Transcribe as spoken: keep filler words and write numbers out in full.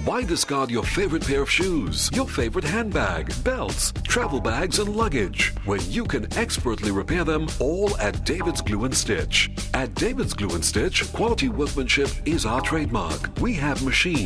Why discard your favorite pair of shoes, your favorite handbag, belts, travel bags, and luggage when you can expertly repair them all at David's Glue and Stitch? At David's Glue and Stitch, quality workmanship is our trademark. We have machines